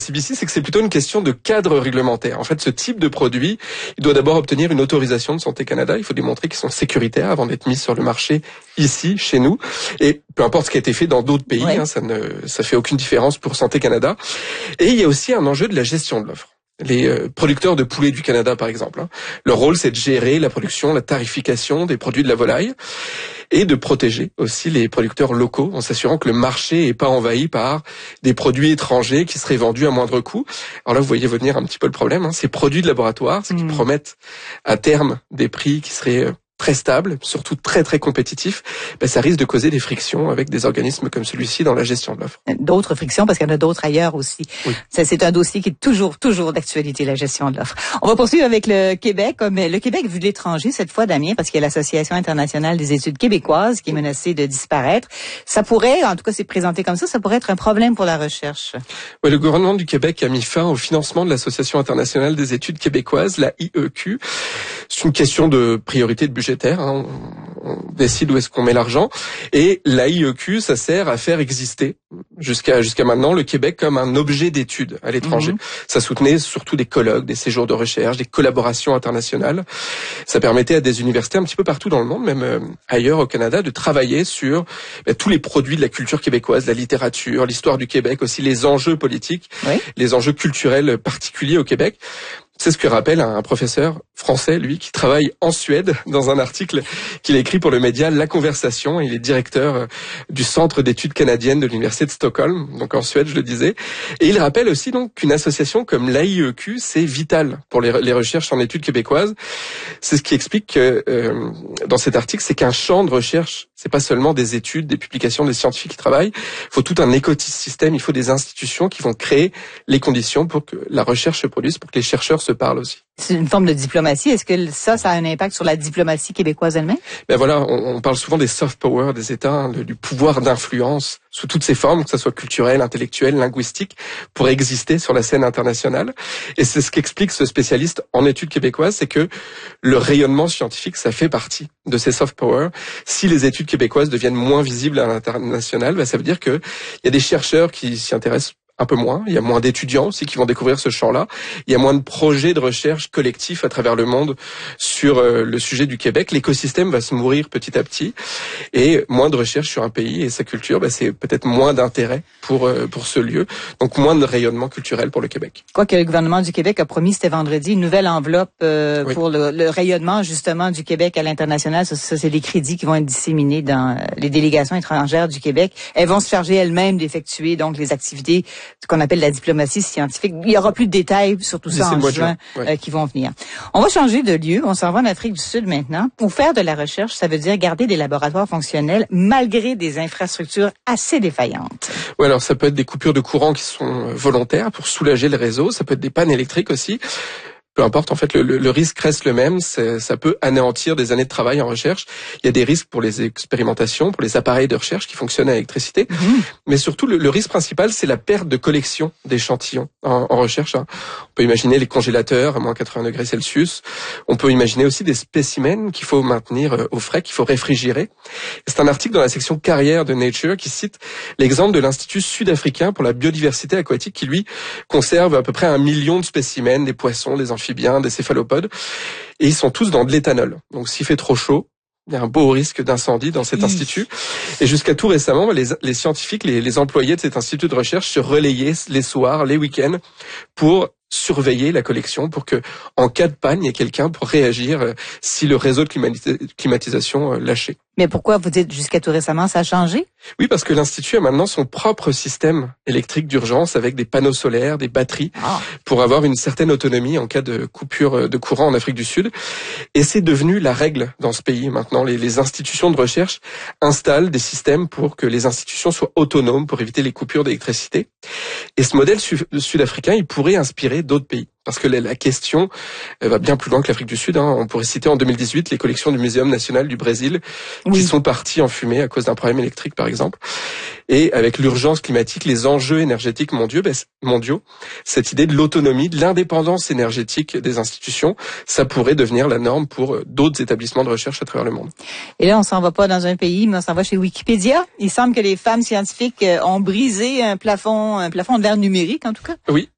CBC, c'est que c'est plutôt une question de cadre réglementaire. En fait, ce type de produit, il doit d'abord obtenir une autorisation de Santé Canada. Il faut démontrer qu'ils sont sécuritaires avant d'être mis sur le marché ici, chez nous. Et peu importe ce qui a été fait dans d'autres pays, ouais. Ça fait aucune différence pour Santé Canada. Et il y a aussi un enjeu de la gestion de l'offre. Les producteurs de poulet du Canada, par exemple, leur rôle, c'est de gérer la production, la tarification des produits de la volaille et de protéger aussi les producteurs locaux en s'assurant que le marché n'est pas envahi par des produits étrangers qui seraient vendus à moindre coût. Alors là, vous voyez venir un petit peu le problème. Ces produits de laboratoire, ce qui promettent à terme des prix qui seraient très stable, surtout très très compétitif, ça risque de causer des frictions avec des organismes comme celui-ci dans la gestion de l'offre. D'autres frictions, parce qu'il y en a d'autres ailleurs aussi. Oui. C'est un dossier qui est toujours d'actualité, la gestion de l'offre. On va poursuivre avec le Québec. Mais le Québec vu de l'étranger cette fois, Damien, parce qu'il y a l'Association internationale des études québécoises qui est menacée de disparaître. Ça pourrait, en tout cas c'est présenté comme ça pourrait être un problème pour la recherche. Oui, le gouvernement du Québec a mis fin au financement de l'Association internationale des études québécoises, la IEQ. C'est une question de priorité de budget. On décide où est-ce qu'on met l'argent. Et la IEQ, ça sert à faire exister jusqu'à maintenant le Québec comme un objet d'étude à l'étranger. Ça soutenait surtout des colloques, des séjours de recherche, des collaborations internationales. Ça permettait à des universités un petit peu partout dans le monde, même ailleurs au Canada, de travailler sur tous les produits de la culture québécoise, la littérature, l'histoire du Québec, aussi les enjeux politiques, les enjeux culturels particuliers au Québec. C'est ce que rappelle un professeur français, lui, qui travaille en Suède, dans un article qu'il a écrit pour le média La Conversation. Il est directeur du Centre d'études canadiennes de l'Université de Stockholm, donc en Suède, je le disais. Et il rappelle aussi donc qu'une association comme l'AIEQ, c'est vital pour les recherches en études québécoises. C'est ce qui explique que, dans cet article, c'est qu'un champ de recherche, c'est pas seulement des études, des publications, des scientifiques qui travaillent. Il faut tout un écosystème, il faut des institutions qui vont créer les conditions pour que la recherche se produise, pour que les chercheurs se parlent aussi. C'est une forme de diplomatie. Est-ce que ça a un impact sur la diplomatie québécoise elle-même? Voilà, on parle souvent des soft power des États, du pouvoir d'influence sous toutes ses formes, que ce soit culturel, intellectuel, linguistique, pour exister sur la scène internationale. Et c'est ce qu'explique ce spécialiste en études québécoises, c'est que le rayonnement scientifique, ça fait partie de ces soft power. Si les études québécoises deviennent moins visibles à l'international, ça veut dire qu'il y a des chercheurs qui s'y intéressent un peu moins, il y a moins d'étudiants aussi qui vont découvrir ce champ-là, il y a moins de projets de recherche collectifs à travers le monde sur le sujet du Québec, l'écosystème va se mourir petit à petit, et moins de recherche sur un pays et sa culture, c'est peut-être moins d'intérêt pour ce lieu, donc moins de rayonnement culturel pour le Québec. Quoique le gouvernement du Québec a promis, c'était vendredi, une nouvelle enveloppe pour le rayonnement justement du Québec à l'international. Ça, c'est des crédits qui vont être disséminés dans les délégations étrangères du Québec. Elles vont se charger elles-mêmes d'effectuer donc les activités ce qu'on appelle la diplomatie scientifique. Il y aura plus de détails sur tout ça en juin qui vont venir. On va changer de lieu. On s'en va en Afrique du Sud maintenant. Pour faire de la recherche, ça veut dire garder des laboratoires fonctionnels malgré des infrastructures assez défaillantes. Oui, alors ça peut être des coupures de courant qui sont volontaires pour soulager le réseau. Ça peut être des pannes électriques aussi. Peu importe, en fait, le risque reste le même. Ça peut anéantir des années de travail en recherche. Il y a des risques pour les expérimentations, pour les appareils de recherche qui fonctionnent à l'électricité. Mais surtout, le risque principal, c'est la perte de collection d'échantillons en recherche. On peut imaginer les congélateurs à moins 80 degrés Celsius. On peut imaginer aussi des spécimens qu'il faut maintenir au frais, qu'il faut réfrigérer. C'est un article dans la section carrière de Nature qui cite l'exemple de l'Institut sud-africain pour la biodiversité aquatique qui, lui, conserve à peu près 1 million de spécimens, des poissons, des amphibiens, des céphalopodes, et ils sont tous dans de l'éthanol. Donc s'il fait trop chaud, il y a un beau risque d'incendie dans cet institut. Et jusqu'à tout récemment, les scientifiques, les employés de cet institut de recherche se relayaient les soirs, les week-ends, pour surveiller la collection, pour que, en cas de panne, il y ait quelqu'un pour réagir si le réseau de climatisation lâchait. Mais pourquoi vous dites jusqu'à tout récemment, ça a changé? Oui, parce que l'Institut a maintenant son propre système électrique d'urgence avec des panneaux solaires, des batteries, pour avoir une certaine autonomie en cas de coupure de courant en Afrique du Sud. Et c'est devenu la règle dans ce pays maintenant. Les institutions de recherche installent des systèmes pour que les institutions soient autonomes pour éviter les coupures d'électricité. Et ce modèle sud-africain, il pourrait inspirer d'autres pays. Parce que la question va bien plus loin que l'Afrique du Sud. On pourrait citer en 2018 les collections du Muséum national du Brésil qui sont parties en fumée à cause d'un problème électrique, par exemple. Et avec l'urgence climatique, les enjeux énergétiques mondiaux, cette idée de l'autonomie, de l'indépendance énergétique des institutions, ça pourrait devenir la norme pour d'autres établissements de recherche à travers le monde. Et là, on s'en va pas dans un pays, mais on s'en va chez Wikipédia. Il semble que les femmes scientifiques ont brisé un plafond de verre numérique, en tout cas. Oui,